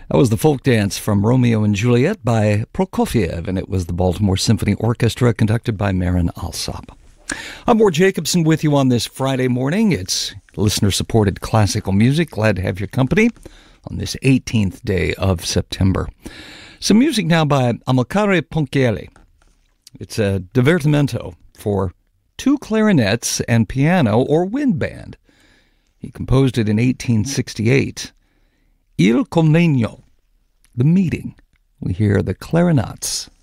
That was the folk dance from Romeo and Juliet by Prokofiev, and it was the Baltimore Symphony Orchestra conducted by Marin Alsop. I'm Ward Jacobson with you on this Friday morning. It's listener-supported classical music. Glad to have your company on this 18th day of September. Some music now by Amilcare Ponchielli. It's a divertimento for two clarinets and piano or wind band. He composed it in 1868. Il Convegno, the meeting. We hear the clarinets.